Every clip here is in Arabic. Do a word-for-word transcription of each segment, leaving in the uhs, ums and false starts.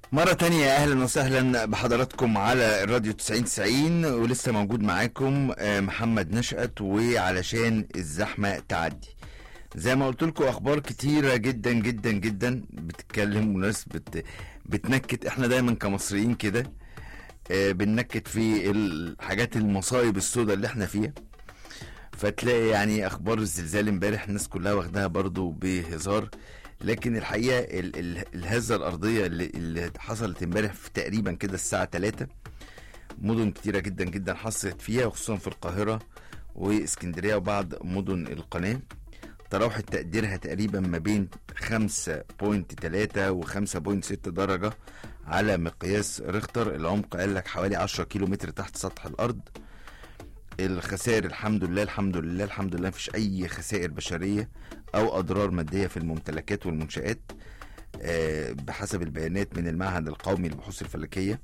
مرة تانية أهلا وسهلا بحضراتكم على الراديو تسعين تسعين، ولسه موجود معاكم آه، محمد نشأت، وعلشان الزحمة تعدي. زي ما قلت لكم أخبار كتيرة جدا جدا جدا بتتكلم وناس بت... بتنكت. احنا دايما كمصريين كده آه، بننكت في الحاجات المصايب السوداء اللي احنا فيها. فتلاقي يعني اخبار الزلزال امبارح الناس كلها واخداها برضو بهزار، لكن الحقيقه ال- ال- الهزه الارضيه اللي, اللي حصلت امبارح في تقريبا كده الساعه ثلاثة، مدن كتيره جدا جدا حصلت فيها، وخصوصا في القاهره واسكندريه وبعض مدن القناه. تراوح تقديرها تقريبا ما بين خمسة فاصلة ثلاثة و خمسة فاصلة ستة درجه على مقياس ريختر. العمق قال لك حوالي عشرة كيلو متر تحت سطح الارض. الخسائر الحمد لله الحمد لله الحمد لله مفيش اي خسائر بشريه او اضرار ماديه في الممتلكات والمنشآت، آه، بحسب البيانات من المعهد القومي للبحوث الفلكيه.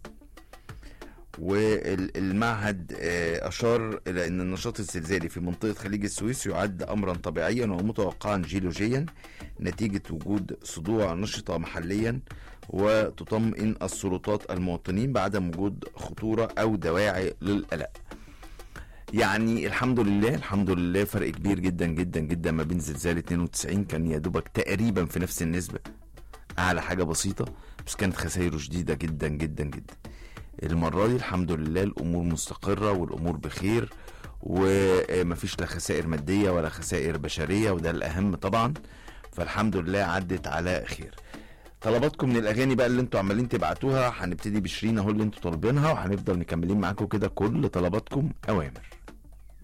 والمعهد آه، اشار الى ان النشاط الزلزالي في منطقه خليج السويس يعد امرا طبيعيا ومتوقعا جيولوجيا نتيجه وجود صدوع نشطه محليا، وتطمئن السلطات المواطنين بعدم وجود خطوره او دواعي للقلق. يعني الحمد لله الحمد لله فرق كبير جدا جدا جدا ما بين زلزال اتنين وتسعين، كان يا دوبك تقريبا في نفس النسبة، اعلى حاجة بسيطة، بس كانت خسائره شديدة جدا جدا جدا. المرة دي الحمد لله الامور مستقرة والامور بخير، ومفيش لا خسائر مادية ولا خسائر بشرية، وده الاهم طبعا. فالحمد لله عدت على خير. طلباتكم من الاغاني بقى اللي انتوا عمالين تبعتوها، هنبتدي بشيرين اهو اللي انتوا طالبينها، وهنفضل مكملين معاكم كده كل طلباتكم اوامر.